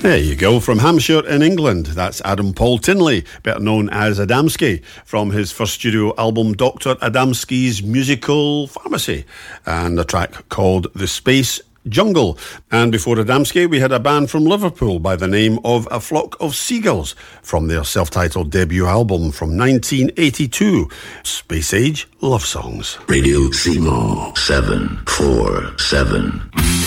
There you go, from Hampshire in England. That's Adam Paul Tinley, better known as Adamski, from his first studio album Dr. Adamski's Musical Pharmacy, and a track called The Space Jungle. And before Adamski, we had a band from Liverpool by the name of A Flock of Seagulls from their self-titled debut album from 1982, Space Age Love Songs. Radio Simo 747.